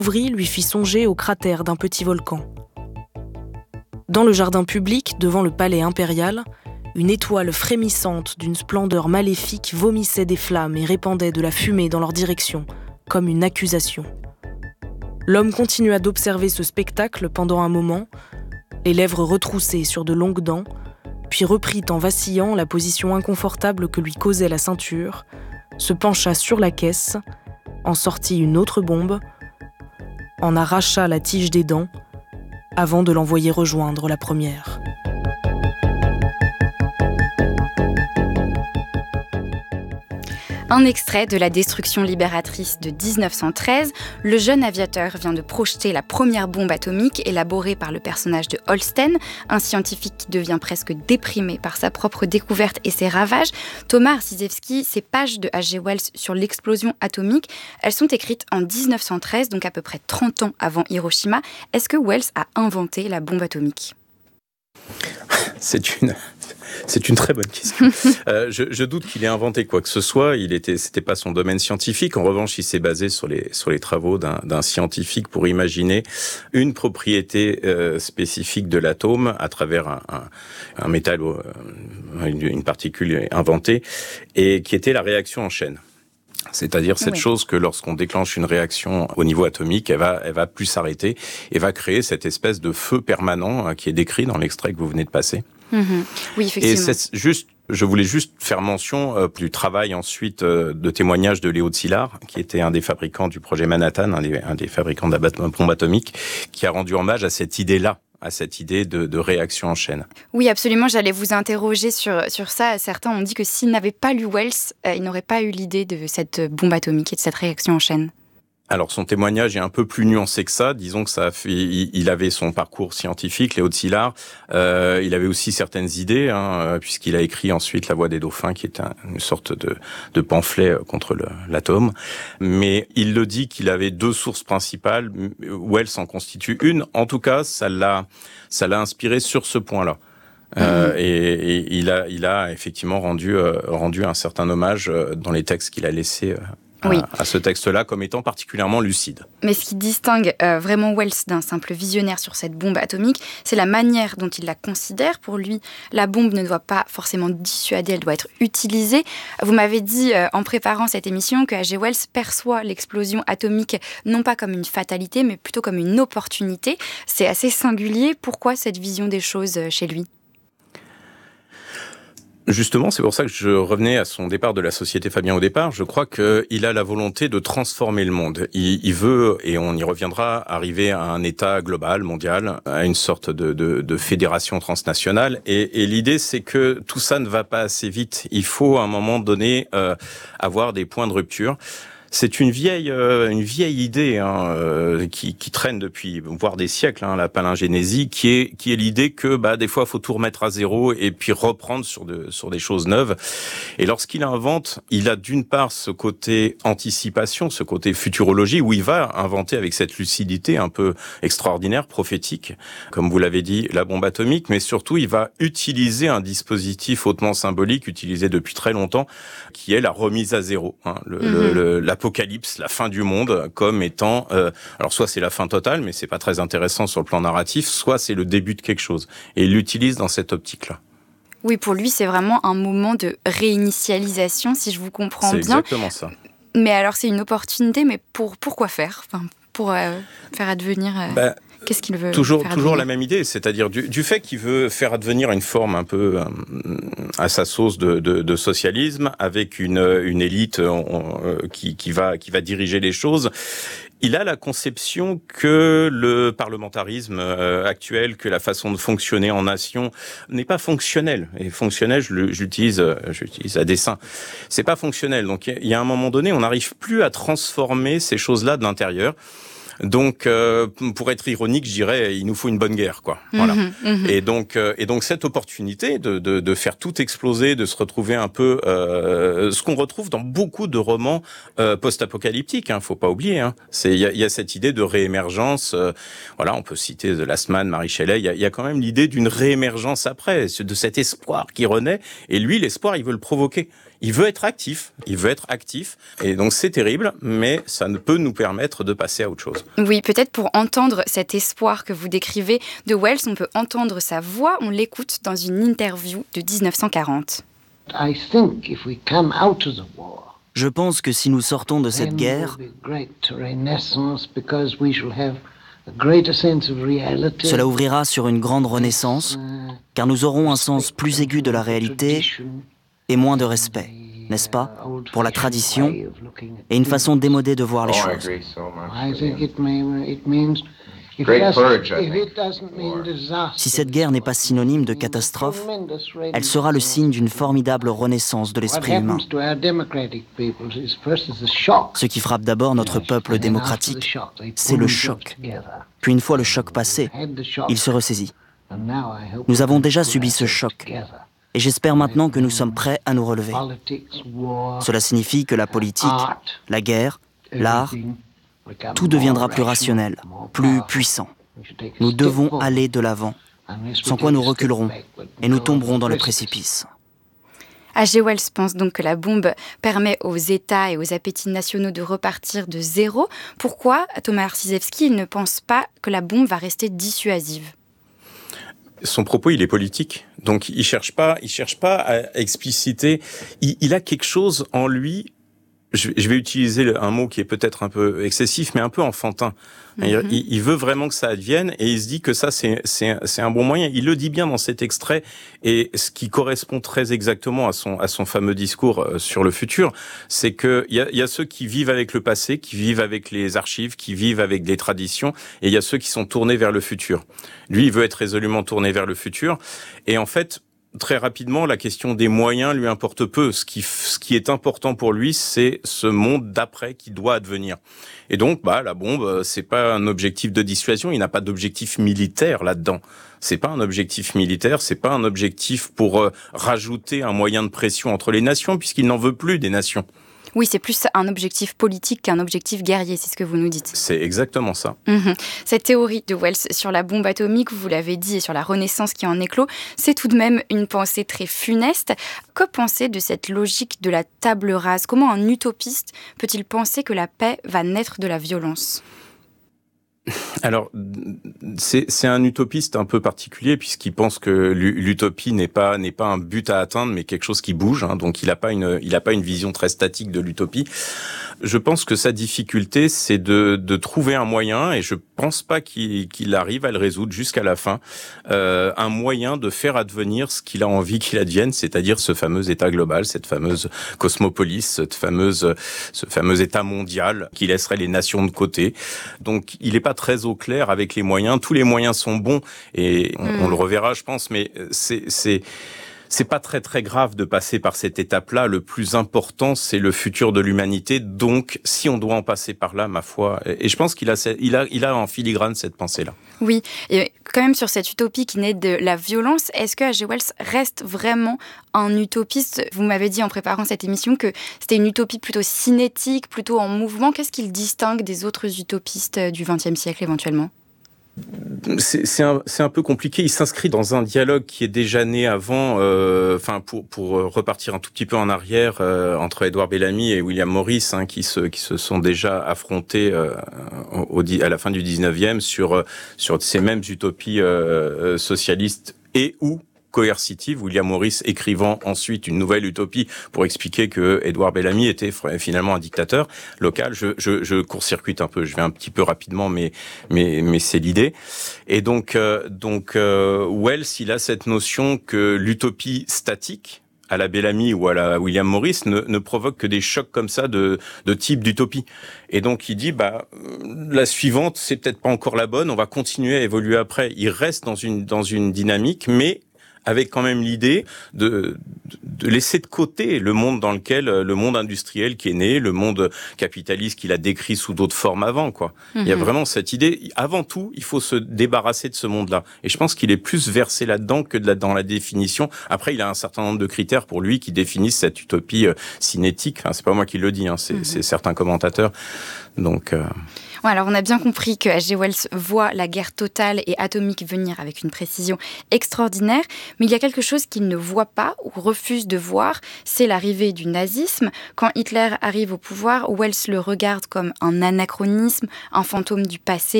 lui fit songer au cratère d'un petit volcan. Dans le jardin public, devant le palais impérial, une étoile frémissante d'une splendeur maléfique vomissait des flammes et répandait de la fumée dans leur direction, comme une accusation. L'homme continua d'observer ce spectacle pendant un moment, les lèvres retroussées sur de longues dents, puis reprit en vacillant la position inconfortable que lui causait la ceinture, se pencha sur la caisse, en sortit une autre bombe, en arracha la tige des dents, avant de l'envoyer rejoindre la première. Un extrait de La Destruction libératrice de 1913, le jeune aviateur vient de projeter la première bombe atomique élaborée par le personnage de Holsten, un scientifique qui devient presque déprimé par sa propre découverte et ses ravages. Thomas Arciszewski, ces pages de H.G. Wells sur l'explosion atomique, elles sont écrites en 1913, donc à peu près 30 ans avant Hiroshima. Est-ce que Wells a inventé la bombe atomique ? C'est une très bonne question. Je doute qu'il ait inventé quoi que ce soit. C'était pas son domaine scientifique. En revanche, il s'est basé sur les travaux d'un scientifique pour imaginer une propriété spécifique de l'atome à travers un métal, une particule inventée, et qui était la réaction en chaîne. C'est-à-dire cette chose que lorsqu'on déclenche une réaction au niveau atomique, elle va plus s'arrêter et va créer cette espèce de feu permanent qui est décrit dans l'extrait que vous venez de passer. Oui, effectivement. Et je voulais juste faire mention du travail ensuite de témoignage de Léo Szilard, qui était un des fabricants du projet Manhattan, un des fabricants de la bombe atomique, qui a rendu hommage à cette idée-là, à cette idée de réaction en chaîne. Oui, absolument, j'allais vous interroger sur ça. Certains ont dit que s'ils n'avaient pas lu Wells, ils n'auraient pas eu l'idée de cette bombe atomique et de cette réaction en chaîne. Alors son témoignage est un peu plus nuancé que ça. Disons que il avait son parcours scientifique, Léo Szilard. Il avait aussi certaines idées, puisqu'il a écrit ensuite La Voix des dauphins, qui est une sorte de pamphlet contre l'atome. Mais il le dit qu'il avait deux sources principales. Wells en constitue une. En tout cas, ça l'a inspiré sur ce point-là. Et il a effectivement rendu un certain hommage dans les textes qu'il a laissés. À ce texte-là comme étant particulièrement lucide. Mais ce qui distingue vraiment Wells d'un simple visionnaire sur cette bombe atomique, c'est la manière dont il la considère. Pour lui, la bombe ne doit pas forcément dissuader, elle doit être utilisée. Vous m'avez dit en préparant cette émission que H.G. Wells perçoit l'explosion atomique non pas comme une fatalité, mais plutôt comme une opportunité. C'est assez singulier. Pourquoi cette vision des choses chez lui ? Justement, c'est pour ça que je revenais à son départ de la Société Fabien au départ. Je crois qu'il a la volonté de transformer le monde. Il veut, et on y reviendra, arriver à un état global, mondial, à une sorte de fédération transnationale. Et l'idée, c'est que tout ça ne va pas assez vite. Il faut, à un moment donné, avoir des points de rupture. C'est une vieille idée qui traîne depuis voire des siècles, la palingénésie, qui est l'idée que des fois il faut tout remettre à zéro et puis reprendre sur des choses neuves. Et lorsqu'il invente, il a d'une part ce côté anticipation, ce côté futurologie, où il va inventer avec cette lucidité un peu extraordinaire, prophétique, comme vous l'avez dit, la bombe atomique, mais surtout il va utiliser un dispositif hautement symbolique, utilisé depuis très longtemps, qui est la remise à zéro, l'apocalypse, la fin du monde, comme étant, alors soit c'est la fin totale, mais c'est pas très intéressant sur le plan narratif, soit c'est le début de quelque chose. Et il l'utilise dans cette optique-là. Oui, pour lui, c'est vraiment un moment de réinitialisation, si je vous comprends bien. C'est exactement ça. Mais alors, c'est une opportunité, mais pourquoi faire ? Pour faire advenir... Qu'est-ce qu'il veut Toujours advenir ? la même idée, c'est-à-dire du fait qu'il veut faire advenir une forme un peu à sa sauce de socialisme, avec une élite qui va diriger les choses. Il a la conception que le parlementarisme actuel, que la façon de fonctionner en nation n'est pas fonctionnelle. Et fonctionnel, j'utilise à dessein. C'est pas fonctionnel. Donc il y a un moment donné, on n'arrive plus à transformer ces choses-là de l'intérieur. Donc, pour être ironique, je dirais, il nous faut une bonne guerre, quoi. Voilà. Et donc cette opportunité de faire tout exploser, de se retrouver un peu, ce qu'on retrouve dans beaucoup de romans post-apocalyptiques. Faut pas oublier. Il y a cette idée de réémergence. Voilà, on peut citer The Last Man, Mary Shelley. Il y a quand même l'idée d'une réémergence après, de cet espoir qui renaît. Et lui, l'espoir, il veut le provoquer. il veut être actif. Et donc c'est terrible, mais ça ne peut nous permettre de passer à autre chose. Oui, peut-être pour entendre cet espoir que vous décrivez de Wells, on peut entendre sa voix. On l'écoute dans une interview de 1940. Je pense que si nous sortons de cette guerre, cela ouvrira sur une grande renaissance, car nous aurons un sens plus aigu de la réalité et moins de respect, n'est-ce pas, pour la tradition et une façon démodée de voir les choses. Si cette guerre n'est pas synonyme de catastrophe, elle sera le signe d'une formidable renaissance de l'esprit humain. Ce qui frappe d'abord notre peuple démocratique, c'est le choc. Puis une fois le choc passé, il se ressaisit. Nous avons déjà subi ce choc. Et j'espère maintenant que nous sommes prêts à nous relever. Cela signifie que la politique, la guerre, l'art, tout deviendra plus rationnel, plus puissant. Nous devons aller de l'avant, sans quoi nous reculerons et nous tomberons dans le précipice. H.G. Wells pense donc que la bombe permet aux États et aux appétits nationaux de repartir de zéro. Pourquoi Thomas Arciszewski ne pense pas que la bombe va rester dissuasive ? Son propos, il est politique. Donc, il cherche pas à expliciter. Il a quelque chose en lui. Je vais utiliser un mot qui est peut-être un peu excessif, mais un peu enfantin. Il veut vraiment que ça advienne et il se dit que ça, c'est un bon moyen. Il le dit bien dans cet extrait et ce qui correspond très exactement à son fameux discours sur le futur, c'est que il y a ceux qui vivent avec le passé, qui vivent avec les archives, qui vivent avec des traditions et il y a ceux qui sont tournés vers le futur. Lui, il veut être résolument tourné vers le futur et en fait, très rapidement, la question des moyens lui importe peu. Ce qui est important pour lui, c'est ce monde d'après qui doit advenir. Et donc, la bombe, c'est pas un objectif de dissuasion. Il n'a pas d'objectif militaire là-dedans. C'est pas un objectif militaire. C'est pas un objectif pour rajouter un moyen de pression entre les nations, puisqu'il n'en veut plus des nations. Oui, c'est plus un objectif politique qu'un objectif guerrier, c'est ce que vous nous dites. C'est exactement ça. Cette théorie de Wells sur la bombe atomique, vous l'avez dit, et sur la Renaissance qui en éclot, c'est tout de même une pensée très funeste. Que penser de cette logique de la table rase ? Comment un utopiste peut-il penser que la paix va naître de la violence ? Alors, c'est un utopiste un peu particulier puisqu'il pense que l'utopie n'est pas un but à atteindre, mais quelque chose qui bouge. Donc, il a pas une vision très statique de l'utopie. Je pense que sa difficulté, c'est de trouver un moyen, et je pense pas qu'il arrive à le résoudre jusqu'à la fin, un moyen de faire advenir ce qu'il a envie qu'il advienne, c'est-à-dire ce fameux État global, cette fameuse cosmopolis, ce fameux État mondial qui laisserait les nations de côté. Donc, il est pas très au clair avec les moyens. Tous les moyens sont bons et on le reverra, je pense, mais c'est pas très très grave de passer par cette étape-là. Le plus important, c'est le futur de l'humanité. Donc, si on doit en passer par là, ma foi, et je pense qu'il a en filigrane cette pensée-là. Oui, et quand même sur cette utopie qui naît de la violence, est-ce que H.G. Wells reste vraiment un utopiste ? Vous m'avez dit en préparant cette émission que c'était une utopie plutôt cinétique, plutôt en mouvement. Qu'est-ce qu'il distingue des autres utopistes du XXe siècle éventuellement ? C'est un peu compliqué. Il s'inscrit dans un dialogue qui est déjà né avant. Pour repartir un tout petit peu en arrière, entre Edouard Bellamy et William Morris, qui se sont déjà affrontés à la fin du 19e sur ces mêmes utopies socialistes et ou coercitive, William Morris écrivant ensuite une nouvelle utopie pour expliquer que Edouard Bellamy était finalement un dictateur local. Je court-circuite un peu, je vais un petit peu rapidement, mais c'est l'idée. Et donc Wells, il a cette notion que l'utopie statique, à la Bellamy ou à la William Morris, ne provoque que des chocs comme ça de type d'utopie. Et donc il dit la suivante, c'est peut-être pas encore la bonne, on va continuer à évoluer après. Il reste dans une dynamique, mais avec quand même l'idée de laisser de côté le monde industriel qui est né, le monde capitaliste qu'il a décrit sous d'autres formes avant, quoi. Il y a vraiment cette idée, avant tout, il faut se débarrasser de ce monde-là. Et je pense qu'il est plus versé là-dedans que dans la définition. Après, il a un certain nombre de critères pour lui qui définissent cette utopie cinétique. Enfin, c'est pas moi qui le dis, c'est certains commentateurs. Donc, Alors on a bien compris que H.G. Wells voit la guerre totale et atomique venir avec une précision extraordinaire, mais il y a quelque chose qu'il ne voit pas ou refuse de voir, c'est l'arrivée du nazisme. Quand Hitler arrive au pouvoir, Wells le regarde comme un anachronisme, un fantôme du passé